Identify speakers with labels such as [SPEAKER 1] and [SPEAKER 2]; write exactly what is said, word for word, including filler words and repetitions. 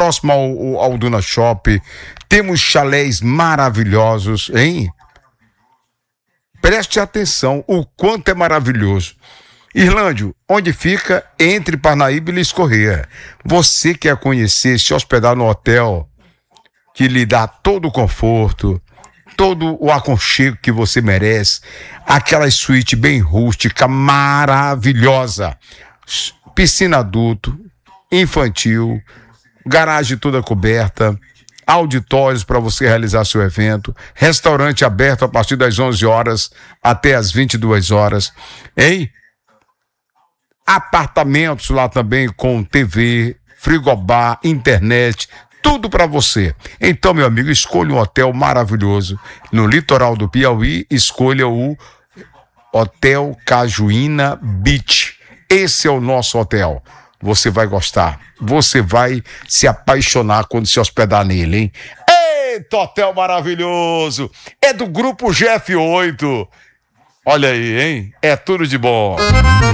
[SPEAKER 1] próximo ao, ao Duna Shop. Temos chalés maravilhosos, hein? Preste atenção, o quanto é maravilhoso. Irlândio, onde fica? Entre Parnaíba e Lis Corrêa. Você quer conhecer, se hospedar no hotel que lhe dá todo o conforto, todo o aconchego que você merece, aquela suíte bem rústica, maravilhosa, piscina adulto, infantil, garagem toda coberta, auditórios para você realizar seu evento, restaurante aberto a partir das onze horas até as vinte e duas horas, hein? Apartamentos lá também com T V, frigobar, internet, tudo para você. Então, meu amigo, escolha um hotel maravilhoso no litoral do Piauí, escolha o Hotel Cajuína Beach. Esse é o nosso hotel. Você vai gostar, você vai se apaixonar quando se hospedar nele, hein? Eita, hotel maravilhoso! É do Grupo G F oito. Olha aí, hein? É tudo de bom.